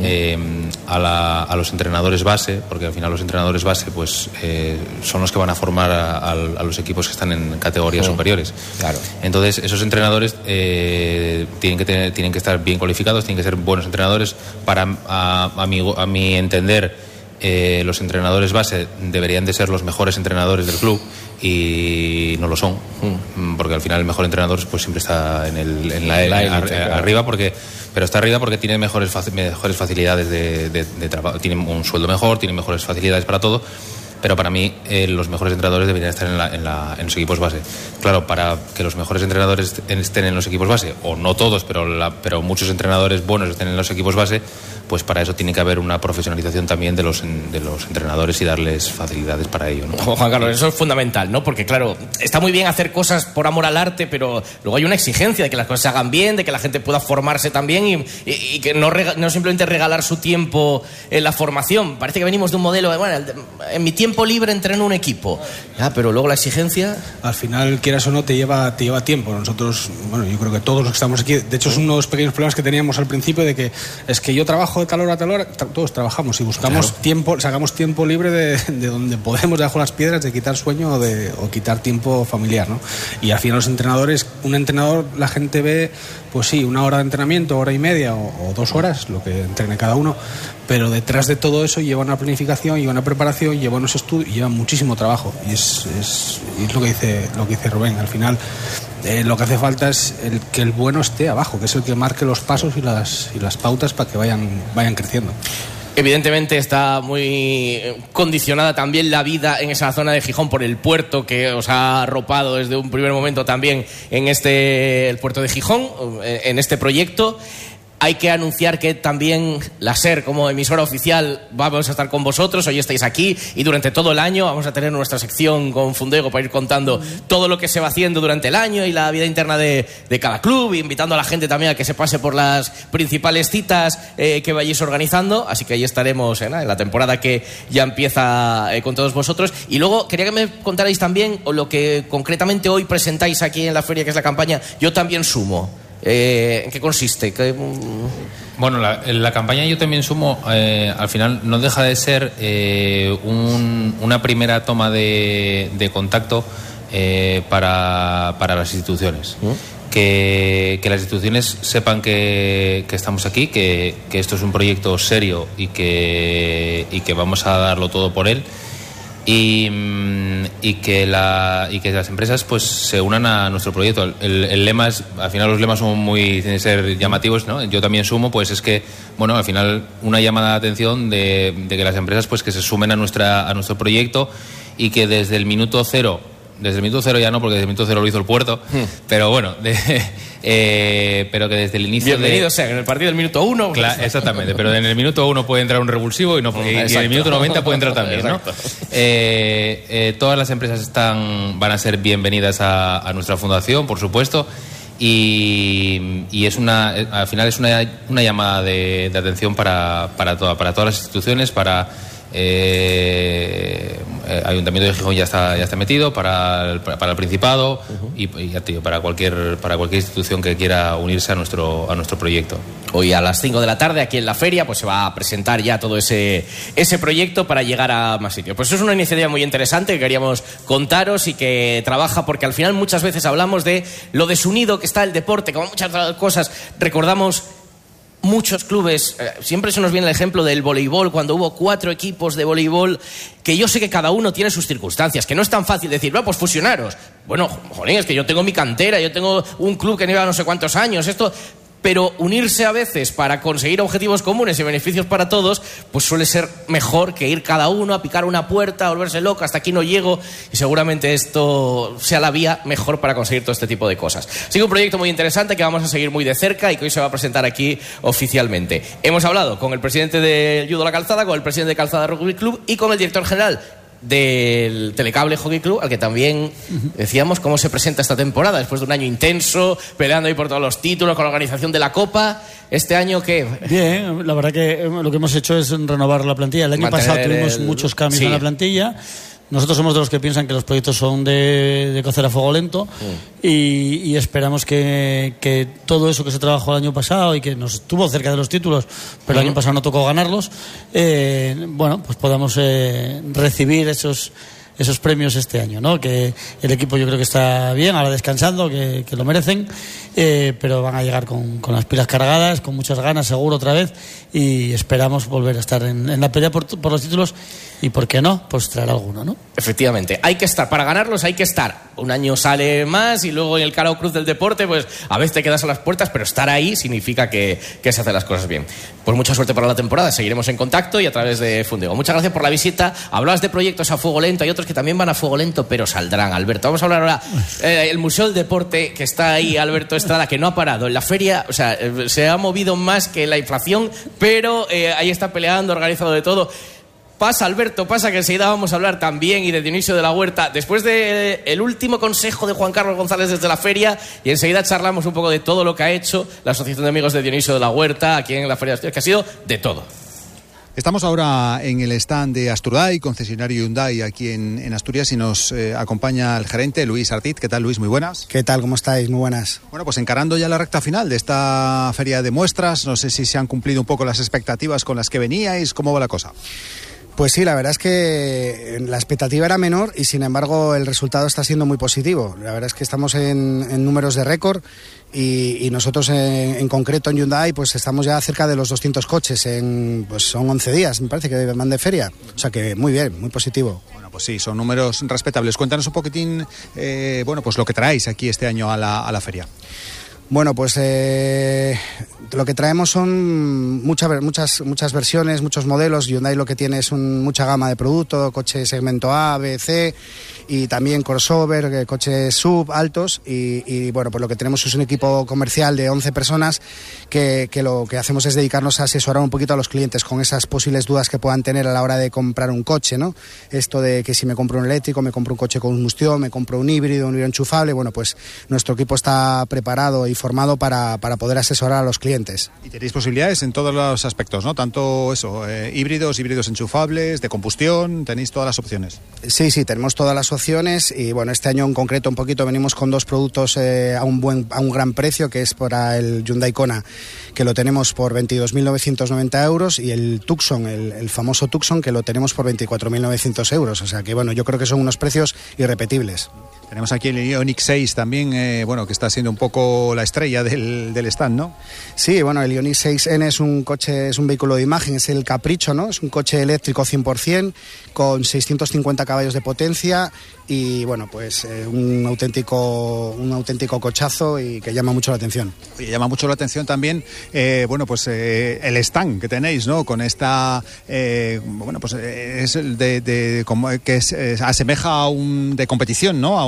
a los entrenadores base, porque al final los entrenadores base pues son los que van a formar a los equipos que están en categorías superiores. Claro. Entonces esos entrenadores tienen que estar bien cualificados, tienen que ser buenos entrenadores. A mi entender, los entrenadores base deberían de ser los mejores entrenadores del club, y no lo son, porque al final el mejor entrenador pues siempre está en la arriba, pero está arriba porque tiene mejores facilidades de trabajo, tiene un sueldo mejor, tiene mejores facilidades para todo, pero para mí los mejores entrenadores deberían estar en los equipos base. Claro, para que los mejores entrenadores estén en los equipos base, o no todos, pero muchos entrenadores buenos estén en los equipos base, pues para eso tiene que haber una profesionalización también de los entrenadores y darles facilidades para ello, ¿no? Juan Carlos, eso es fundamental, ¿no? Porque claro, está muy bien hacer cosas por amor al arte, pero luego hay una exigencia de que las cosas se hagan bien, de que la gente pueda formarse también y que no simplemente regalar su tiempo en la formación. Parece que venimos de un modelo de, bueno, en mi tiempo libre entreno un equipo, pero luego la exigencia... Al final, quieras o no, te lleva tiempo. Nosotros, bueno, yo creo que todos los que estamos aquí, de hecho es uno de los pequeños problemas que teníamos al principio, de que es que yo trabajo de tal hora a tal hora, todos trabajamos y buscamos tiempo, sacamos tiempo libre de donde podemos debajo las piedras, de quitar sueño o quitar tiempo familiar, ¿no? Y al final los entrenadores, un entrenador, la gente ve, pues sí, 1 hora de entrenamiento, 1 hora y media o 2 horas, lo que entrene cada uno, pero detrás de todo eso lleva una planificación, lleva una preparación, lleva unos estudios y lleva muchísimo trabajo. Y es lo que dice Rubén. Al final lo que hace falta es que el bueno esté abajo, que es el que marque los pasos y las pautas para que vayan creciendo. Evidentemente está muy condicionada también la vida en esa zona de Gijón por el puerto que os ha arropado desde un primer momento también en el puerto de Gijón, en este proyecto. Hay que anunciar que también la SER, como emisora oficial, vamos a estar con vosotros. Hoy estáis aquí y durante todo el año vamos a tener nuestra sección con Fundego para ir contando todo lo que se va haciendo durante el año y la vida interna de cada club, invitando a la gente también a que se pase por las principales citas que vayáis organizando. Así que ahí estaremos en la temporada que ya empieza con todos vosotros. Y luego quería que me contarais también lo que concretamente hoy presentáis aquí en la feria, que es la campaña Yo También Sumo. ¿En qué consiste? Bueno, la campaña Yo También Sumo al final no deja de ser una primera toma de contacto para las instituciones. Que las instituciones sepan que estamos aquí, que esto es un proyecto serio y que vamos a darlo todo por él. Y que las empresas pues se unan a nuestro proyecto. El lema es, al final los lemas tienen que ser llamativos, ¿no? Yo también sumo, pues es que, bueno, al final una llamada de atención de que las empresas pues que se sumen a nuestro proyecto y que desde el minuto cero ya no, porque desde el minuto cero lo hizo el puerto, pero bueno, pero que desde el inicio bienvenido sea, en el partido del minuto 1. Claro, exactamente, pero en el minuto 1 puede entrar un revulsivo y en el minuto 90 puede entrar también, ¿no? Todas las empresas van a ser bienvenidas a nuestra fundación, por supuesto, y al final es una llamada de atención para todas las instituciones, para Ayuntamiento de Gijón ya está metido, para el Principado y ya te digo, para cualquier institución que quiera unirse a nuestro proyecto. Hoy a las 5 de la tarde aquí en la feria pues se va a presentar ya todo ese proyecto para llegar a más sitios. Pues eso es una iniciativa muy interesante que queríamos contaros y que trabaja, porque al final muchas veces hablamos de lo desunido que está el deporte, como muchas otras cosas. Recordamos muchos clubes, siempre se nos viene el ejemplo del voleibol, cuando hubo 4 equipos de voleibol, que yo sé que cada uno tiene sus circunstancias, que no es tan fácil decir, pues fusionaros. Bueno, jolín, es que yo tengo mi cantera, yo tengo un club que lleva no sé cuántos años, pero unirse a veces para conseguir objetivos comunes y beneficios para todos, pues suele ser mejor que ir cada uno a picar una puerta, a volverse loco, hasta aquí no llego, y seguramente esto sea la vía mejor para conseguir todo este tipo de cosas. Sigue un proyecto muy interesante que vamos a seguir muy de cerca y que hoy se va a presentar aquí oficialmente. Hemos hablado con el presidente del Judo La Calzada, con el presidente de Calzada Rugby Club y con el director general del Telecable Hockey Club, al que también decíamos cómo se presenta esta temporada después de un año intenso, peleando ahí por todos los títulos, con la organización de la Copa. ¿Este año qué? Bien, la verdad que lo que hemos hecho es renovar la plantilla. El año pasado tuvimos muchos cambios en la plantilla. Nosotros somos de los que piensan que los proyectos son de cocer a fuego lento y esperamos que todo eso que se trabajó el año pasado y que nos estuvo cerca de los títulos, pero el año pasado no tocó ganarlos, pues podamos recibir esos premios este año, ¿no? Que el equipo yo creo que está bien, ahora descansando, que lo merecen, pero van a llegar con las pilas cargadas, con muchas ganas seguro otra vez, y esperamos volver a estar en la pelea por los títulos. y ¿por qué no? Pues traer alguno, ¿no? Efectivamente, hay que estar, para ganarlos hay que estar. Un año sale más y luego en el Cara o Cruz del deporte, pues a veces te quedas a las puertas, pero estar ahí significa que se hacen las cosas bien. Pues mucha suerte para la temporada, seguiremos en contacto y a través de Fundego. Muchas gracias por la visita. Hablabas de proyectos a fuego lento, hay otros que también van a fuego lento, pero saldrán, Alberto. Vamos a hablar ahora el Museo del Deporte, que está ahí, Alberto Estrada, que no ha parado. En la feria, o sea, se ha movido más que la inflación, pero ahí está peleando, organizado de todo. Pasa, Alberto, pasa, que enseguida vamos a hablar también y de Dionisio de la Huerta, después del último consejo de Juan Carlos González desde la feria, y enseguida charlamos un poco de todo lo que ha hecho la Asociación de Amigos de Dionisio de la Huerta aquí en la Feria de Asturias, que ha sido de todo. Estamos ahora en el stand de Asturdai, concesionario Hyundai aquí en Asturias, y nos acompaña el gerente Luis Artit. ¿Qué tal, Luis? Muy buenas. ¿Qué tal? ¿Cómo estáis? Muy buenas. Bueno, pues encarando ya la recta final de esta feria de muestras, no sé si se han cumplido un poco las expectativas con las que veníais. ¿Cómo va la cosa? Pues sí, la verdad es que la expectativa era menor y sin embargo el resultado está siendo muy positivo. La verdad es que estamos en números de récord y nosotros en concreto en Hyundai pues estamos ya cerca de los 200 coches pues son 11 días, me parece, que van de feria. O sea que muy bien, muy positivo. Bueno, pues sí, son números respetables. Cuéntanos un poquitín, pues lo que traéis aquí este año a la feria. Bueno, pues lo que traemos son muchas versiones, muchos modelos. Hyundai lo que tiene es mucha gama de producto, coche segmento A, B, C y también crossover, coches sub, altos y bueno, pues lo que tenemos es un equipo comercial de 11 personas que lo que hacemos es dedicarnos a asesorar un poquito a los clientes con esas posibles dudas que puedan tener a la hora de comprar un coche, ¿no? Esto de que si me compro un eléctrico, me compro un coche con combustión, me compro un híbrido enchufable, bueno, pues nuestro equipo está preparado y formado para poder asesorar a los clientes. Y tenéis posibilidades en todos los aspectos, ¿no? Tanto eso, híbridos enchufables, de combustión, tenéis todas las opciones. Sí, tenemos todas las opciones y bueno, este año en concreto un poquito venimos con dos productos a un gran precio, que es para el Hyundai Kona, que lo tenemos por 22.990 euros, y el Tucson, el famoso Tucson, que lo tenemos por 24.900 euros. O sea que bueno, yo creo que son unos precios irrepetibles. Tenemos aquí el Ioniq 6 también, que está siendo un poco la estrella del stand, ¿no? Sí, bueno, el Ioniq 6N es un vehículo de imagen, es el capricho, ¿no? Es un coche eléctrico 100%, con 650 caballos de potencia y, bueno, pues un auténtico cochazo y que llama mucho la atención. Oye, llama mucho la atención también, el stand que tenéis, ¿no? Con esta, es que asemeja a un de competición, ¿no? A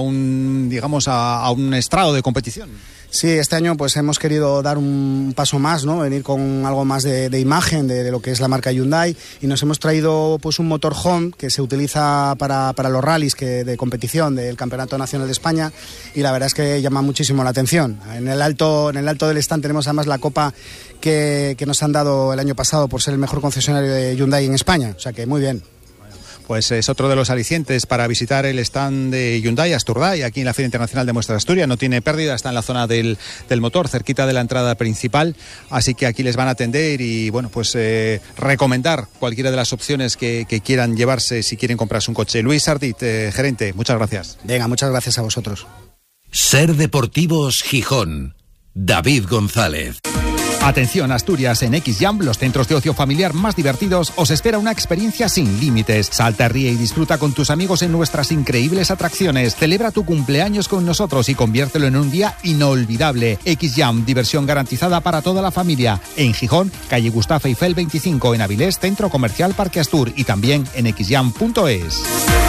un estrado de competición. Sí, este año pues hemos querido dar un paso más, ¿no? Venir con algo más de imagen de lo que es la marca Hyundai, y nos hemos traído pues un motorhome que se utiliza para los rallies de competición del Campeonato Nacional de España, y la verdad es que llama muchísimo la atención. En el alto del stand tenemos además la copa que nos han dado el año pasado por ser el mejor concesionario de Hyundai en España, o sea que muy bien. Pues es otro de los alicientes para visitar el stand de Hyundai Asturdai, aquí en la Feria Internacional de Muestras de Asturias. No tiene pérdida, está en la zona del motor, cerquita de la entrada principal, así que aquí les van a atender y bueno, pues recomendar cualquiera de las opciones que quieran llevarse si quieren comprarse un coche. Luis Artit, gerente, muchas gracias. Venga, muchas gracias a vosotros. Ser Deportivos Gijón, David González. Atención, Asturias, en XJam, los centros de ocio familiar más divertidos, os espera una experiencia sin límites. Salta, ríe y disfruta con tus amigos en nuestras increíbles atracciones. Celebra tu cumpleaños con nosotros y conviértelo en un día inolvidable. XJam, diversión garantizada para toda la familia. En Gijón, calle Gustavo Eiffel 25, en Avilés, Centro Comercial Parque Astur, y también en xjam.es.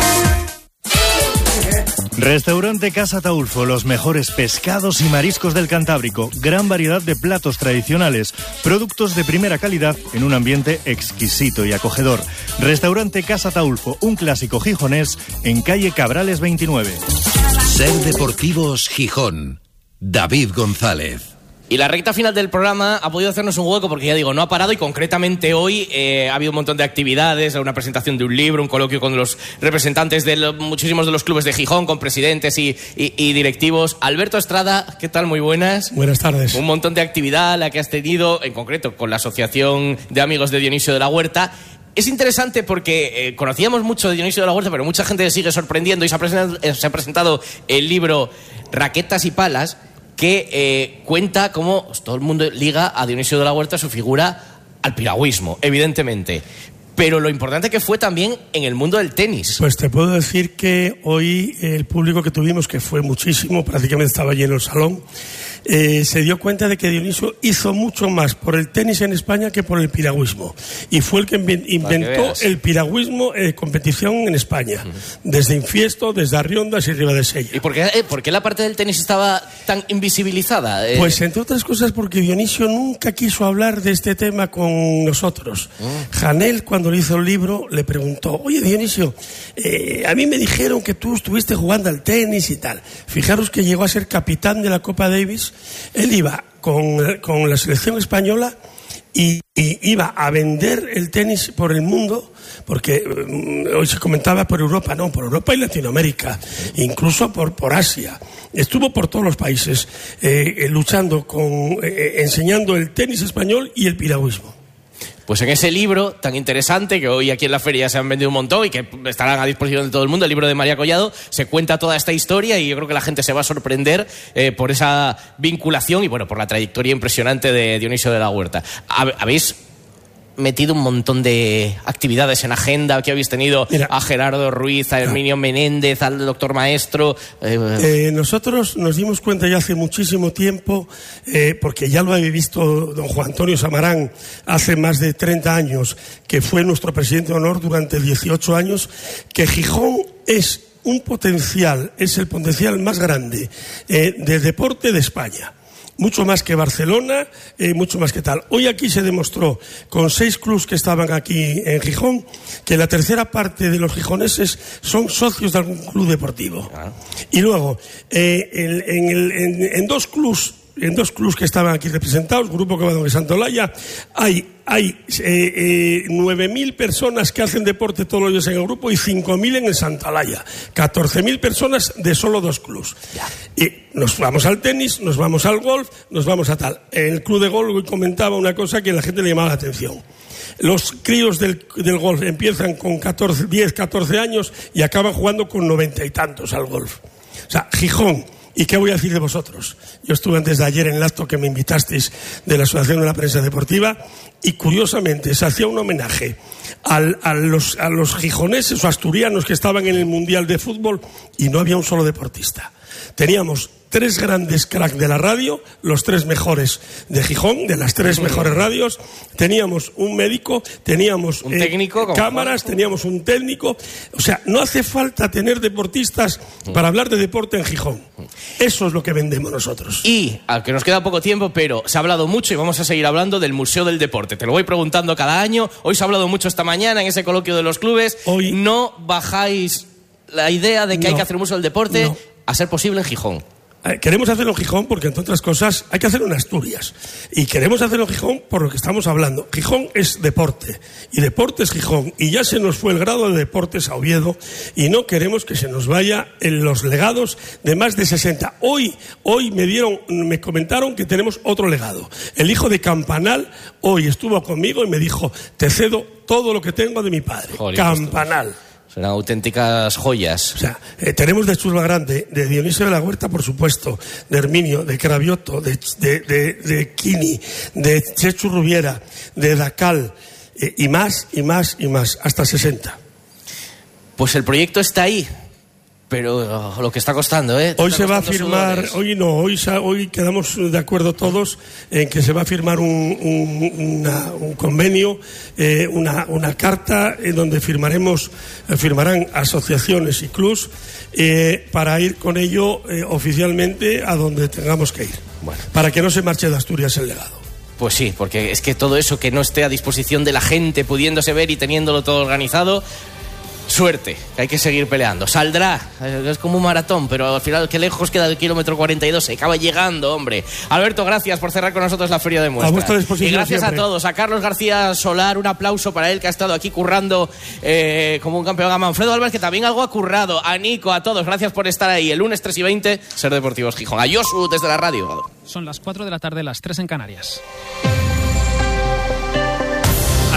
Restaurante Casa Taulfo, los mejores pescados y mariscos del Cantábrico, gran variedad de platos tradicionales, productos de primera calidad en un ambiente exquisito y acogedor. Restaurante Casa Taulfo, un clásico gijonés en calle Cabrales 29. Ser Deportivos Gijón, David González. Y la recta final del programa ha podido hacernos un hueco porque, ya digo, no ha parado, y concretamente hoy ha habido un montón de actividades, una presentación de un libro, un coloquio con los representantes de muchísimos de los clubes de Gijón, con presidentes y directivos. Alberto Estrada, ¿qué tal? Muy buenas. Buenas tardes. Un montón de actividad la que has tenido, en concreto con la Asociación de Amigos de Dionisio de la Huerta. Es interesante porque conocíamos mucho de Dionisio de la Huerta, pero mucha gente sigue sorprendiendo, y se ha presentado el libro Raquetas y Palas, que cuenta cómo todo el mundo liga a Dionisio de la Huerta su figura al piragüismo, evidentemente. pero lo importante que fue también en el mundo del tenis. Pues te puedo decir que hoy el público que tuvimos, que fue muchísimo, prácticamente estaba lleno el salón, se dio cuenta de que Dionisio hizo mucho más por el tenis en España que por el piragüismo. Y fue el que inventó el piragüismo competición en España. Desde Infiesto, desde Arriondas y Ribadesella. ¿Y por qué la parte del tenis estaba tan invisibilizada? Pues entre otras cosas porque Dionisio nunca quiso hablar de este tema con nosotros. Janel, cuando le hizo el libro, le preguntó: oye, Dionisio, a mí me dijeron que tú estuviste jugando al tenis y tal. Fijaros que llegó a ser capitán de la Copa Davis. Él iba con la selección española y iba a vender el tenis por el mundo, porque hoy se comentaba por Europa, no, por Europa y Latinoamérica, incluso por Asia. Estuvo por todos los países luchando enseñando el tenis español y el piragüismo. Pues en ese libro tan interesante, que hoy aquí en la feria se han vendido un montón y que estarán a disposición de todo el mundo, el libro de María Collado, se cuenta toda esta historia y yo creo que la gente se va a sorprender por esa vinculación y bueno, por la trayectoria impresionante de Dionisio de la Huerta. ¿Habéis metido un montón de actividades en agenda? Que habéis tenido a Gerardo Ruiz, a Herminio Menéndez, al doctor Maestro. Nosotros nos dimos cuenta ya hace muchísimo tiempo, porque ya lo había visto don Juan Antonio Samarán hace más de 30 años, que fue nuestro presidente de honor durante 18 años, que Gijón es el potencial más grande del deporte de España. Mucho más que Barcelona, mucho más que tal. Hoy aquí se demostró, con 6 clubs que estaban aquí en Gijón, que la tercera parte de los gijoneses son socios de algún club deportivo. Y luego, en dos clubs que estaban aquí representados, Grupo Covadonga y Santolaya, hay 9.000 personas que hacen deporte todos los días en el grupo y 5.000 en el Santolaya. 14.000 personas de solo 2 clubs. Y nos vamos al tenis, nos vamos al golf, nos vamos a tal. En el club de golf hoy comentaba una cosa que a la gente le llamaba la atención. Los críos del golf empiezan con 10, 14 años y acaban jugando con 90 y tantos al golf. O sea, Gijón. ¿Y qué voy a decir de vosotros? Yo estuve antes de ayer en el acto que me invitasteis de la Asociación de la Prensa Deportiva y curiosamente se hacía un homenaje a los gijoneses o asturianos que estaban en el Mundial de Fútbol y no había un solo deportista. Teníamos 3 grandes cracks de la radio, los 3 mejores de Gijón, de las 3 mejores radios. Teníamos un médico, teníamos un técnico, cámaras, teníamos un técnico. O sea, no hace falta tener deportistas para hablar de deporte en Gijón. Eso es lo que vendemos nosotros. Y, aunque nos queda poco tiempo, pero se ha hablado mucho y vamos a seguir hablando del Museo del Deporte. Te lo voy preguntando cada año. Hoy se ha hablado mucho esta mañana en ese coloquio de los clubes. Hoy no bajáis la idea de que hay que hacer un Museo del Deporte a ser posible en Gijón. Queremos hacerlo en Gijón porque, entre otras cosas, hay que hacerlo en Asturias. Y queremos hacerlo en Gijón por lo que estamos hablando. Gijón es deporte. Y deporte es Gijón. Y ya se nos fue el grado de deportes a Oviedo. Y no queremos que se nos vaya en los legados de más de 60. Hoy me comentaron que tenemos otro legado. El hijo de Campanal hoy estuvo conmigo y me dijo: te cedo todo lo que tengo de mi padre. Joder, Campanal. Son auténticas joyas. O sea, tenemos de Churba Grande, de Dionisio de la Huerta, por supuesto, de Herminio, de Cravioto, de Quini, de Chechu Rubiera, de Dacal, y más, hasta 60. Pues el proyecto está ahí, pero lo que está costando, Hoy se va a firmar, hoy quedamos de acuerdo todos en que se va a firmar un convenio, una carta en donde firmarán asociaciones y clubs para ir con ello oficialmente a donde tengamos que ir. Bueno. Para que no se marche de Asturias el legado. Pues sí, porque es que todo eso que no esté a disposición de la gente, pudiéndose ver y teniéndolo todo organizado. Suerte, que hay que seguir peleando. Saldrá, es como un maratón, pero al final, qué lejos queda del kilómetro 42. Se acaba llegando, hombre. Alberto, gracias por cerrar con nosotros la Feria de Muestras. A vuestra disposición. Y gracias siempre. A todos. A Carlos García Solar, un aplauso para él, que ha estado aquí currando como un campeón. A Manfredo Álvarez, que también algo ha currado. A Nico, a todos, gracias por estar ahí. El lunes 3:20, Ser Deportivos Gijón. A Josu desde la radio. Son las 4 de la tarde, las 3 en Canarias.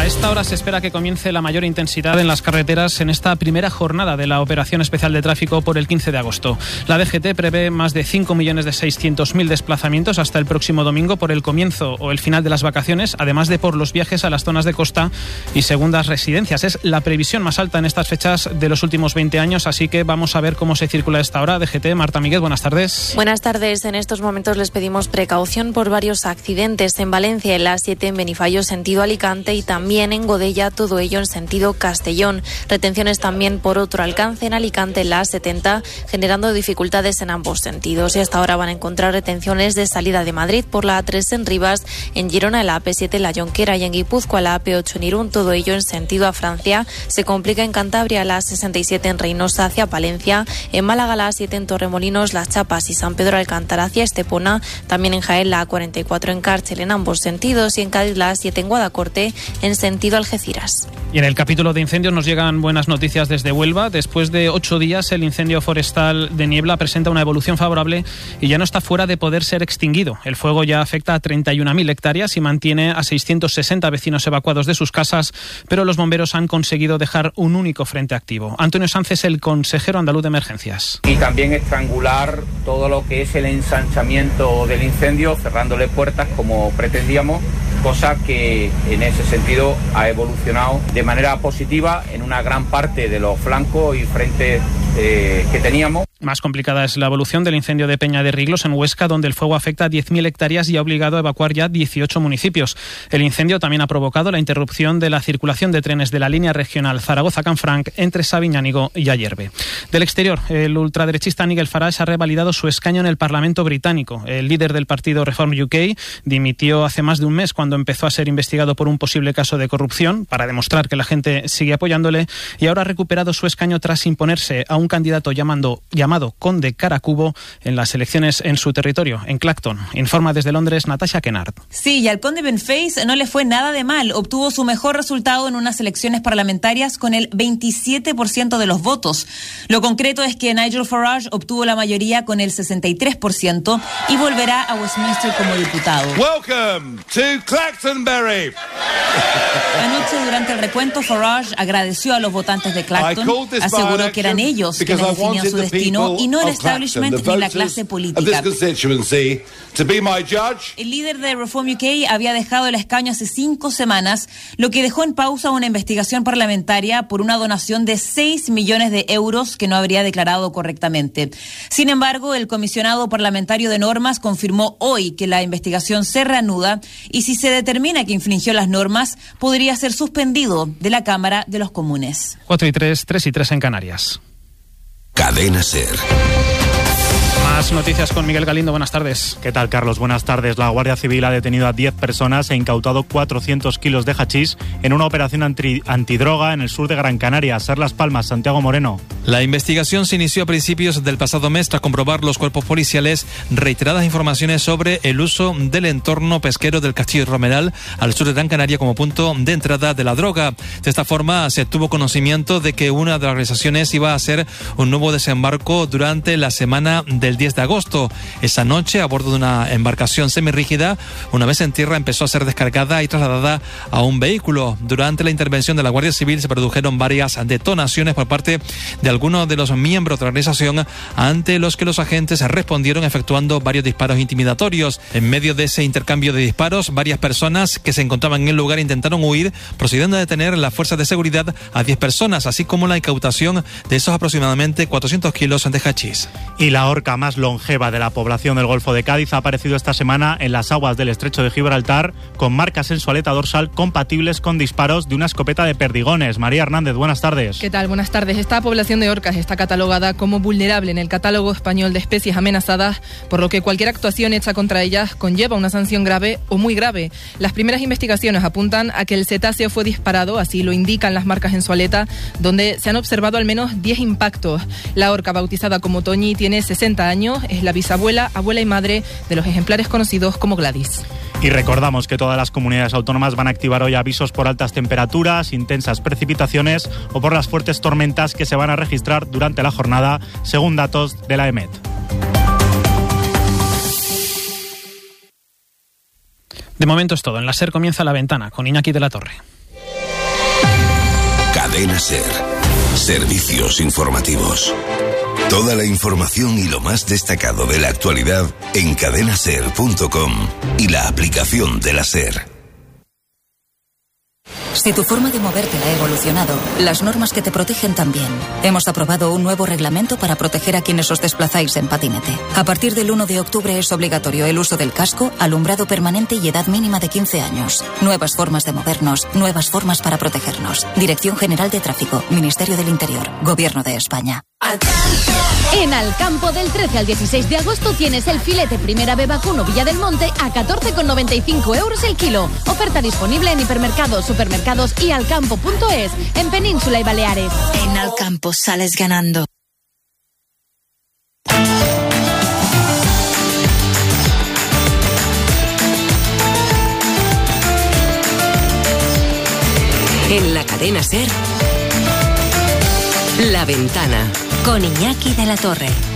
A esta hora se espera que comience la mayor intensidad en las carreteras en esta primera jornada de la Operación Especial de Tráfico por el 15 de agosto. La DGT prevé más de 5.600.000 desplazamientos hasta el próximo domingo por el comienzo o el final de las vacaciones, además de por los viajes a las zonas de costa y segundas residencias. Es la previsión más alta en estas fechas de los últimos 20 años, así que vamos a ver cómo se circula a esta hora. DGT, Marta Miguel, buenas tardes. Buenas tardes. En estos momentos les pedimos precaución por varios accidentes en Valencia, en la A7 en Benifallo, sentido Alicante, y también en Godella, todo ello en sentido Castellón. Retenciones también por otro alcance en Alicante, en la A70, generando dificultades en ambos sentidos. Y hasta ahora van a encontrar retenciones de salida de Madrid por la A3 en Rivas, en Girona, en la AP7 en La Jonquera y en Guipúzcoa, la AP8 en Irún, todo ello en sentido a Francia. Se complica en Cantabria, la A67 en Reynosa hacia Palencia, en Málaga la A7 en Torremolinos, Las Chapas y San Pedro Alcántara hacia Estepona, también en Jaén la A44 en Cárcel en ambos sentidos, y en Cádiz la A7 en Guadacorte en sentido Algeciras. Y en el capítulo de incendios nos llegan buenas noticias desde Huelva. Después de 8 días, el incendio forestal de Niebla presenta una evolución favorable y ya no está fuera de poder ser extinguido. El fuego ya afecta a 31.000 hectáreas y mantiene a 660 vecinos evacuados de sus casas, pero los bomberos han conseguido dejar un único frente activo. Antonio Sánchez, el consejero andaluz de emergencias. Y también estrangular todo lo que es el ensanchamiento del incendio, cerrándole puertas como pretendíamos, cosa que en ese sentido ha evolucionado de manera positiva en una gran parte de los flancos y frentes que teníamos. Más complicada es la evolución del incendio de Peña de Riglos en Huesca, donde el fuego afecta a 10.000 hectáreas y ha obligado a evacuar ya 18 municipios. El incendio también ha provocado la interrupción de la circulación de trenes de la línea regional Zaragoza-Canfranc entre Sabiñánigo y Ayerbe. Del exterior, el ultraderechista Nigel Farage ha revalidado su escaño en el Parlamento británico. El líder del partido Reform UK dimitió hace más de un mes cuando empezó a ser investigado por un posible caso de corrupción, para demostrar que la gente sigue apoyándole, y ahora ha recuperado su escaño tras imponerse a un candidato llamado Conde Caracubo en las elecciones en su territorio, en Clacton. Informa desde Londres Natasha Kennard. Sí, y al conde Benface no le fue nada de mal. Obtuvo su mejor resultado en unas elecciones parlamentarias con el 27% de los votos. Lo concreto es que Nigel Farage obtuvo la mayoría con el 63% y volverá a Westminster como diputado. Welcome to Clactonbury. Anoche, durante el recuento, Farage agradeció a los votantes de Clacton, aseguró que eran ellos quienes definían su destino y no el establishment ni la clase política. El líder de Reform UK había dejado el escaño hace 5 semanas, lo que dejó en pausa una investigación parlamentaria por una donación de 6 millones de euros que no habría declarado correctamente. Sin embargo, el comisionado parlamentario de normas confirmó hoy que la investigación se reanuda y si se determina que infringió las normas, podría ser suspendido de la Cámara de los Comunes. 4:03, 3:03 en Canarias. Cadena SER. Más noticias con Miguel Galindo. Buenas tardes. ¿Qué tal, Carlos? Buenas tardes. La Guardia Civil ha detenido a 10 personas e incautado 400 kilos de hachís en una operación antidroga en el sur de Gran Canaria. Ser Las Palmas, Santiago Moreno. La investigación se inició a principios del pasado mes tras comprobar los cuerpos policiales reiteradas informaciones sobre el uso del entorno pesquero del Castillo Romeral al sur de Gran Canaria como punto de entrada de la droga. De esta forma se tuvo conocimiento de que una de las organizaciones iba a hacer un nuevo desembarco durante la semana del 10 de agosto. Esa noche, a bordo de una embarcación semirrígida, una vez en tierra empezó a ser descargada y trasladada a un vehículo. Durante la intervención de la Guardia Civil se produjeron varias detonaciones por parte de algunos de los miembros de la organización, ante los que los agentes respondieron efectuando varios disparos intimidatorios. En medio de ese intercambio de disparos, varias personas que se encontraban en el lugar intentaron huir, procediendo a detener las fuerzas de seguridad a 10 personas, así como la incautación de esos aproximadamente 400 kilos de hachís. Y la orca más longeva de la población del Golfo de Cádiz ha aparecido esta semana en las aguas del Estrecho de Gibraltar con marcas en su aleta dorsal compatibles con disparos de una escopeta de perdigones. María Hernández, buenas tardes. ¿Qué tal? Buenas tardes. Esta población de orcas está catalogada como vulnerable en el catálogo español de especies amenazadas, por lo que cualquier actuación hecha contra ellas conlleva una sanción grave o muy grave. Las primeras investigaciones apuntan a que el cetáceo fue disparado, así lo indican las marcas en su aleta, donde se han observado al menos 10 impactos. La orca, bautizada como Toñi, tiene 60 años, es la bisabuela, abuela y madre de los ejemplares conocidos como Gladys. Y recordamos que todas las comunidades autónomas van a activar hoy avisos por altas temperaturas, intensas precipitaciones o por las fuertes tormentas que se van a registrar durante la jornada, según datos de la EMET. De momento es todo. En la SER comienza La Ventana con Iñaki de la Torre. Cadena SER. Servicios informativos. Toda la información y lo más destacado de la actualidad en cadenaser.com y la aplicación de la SER. Si tu forma de moverte ha evolucionado, las normas que te protegen también. Hemos aprobado un nuevo reglamento para proteger a quienes os desplazáis en patinete. A partir del 1 de octubre es obligatorio el uso del casco, alumbrado permanente y edad mínima de 15 años. Nuevas formas de movernos, nuevas formas para protegernos. Dirección General de Tráfico, Ministerio del Interior, Gobierno de España. En Alcampo, del 13 al 16 de agosto tienes el filete Primera B vacuno Villa del Monte a 14,95 € el kilo. Oferta disponible en hipermercados, supermercados y alcampo.es, en Península y Baleares. En Alcampo sales ganando. En la cadena SER, La Ventana, con Iñaki de la Torre.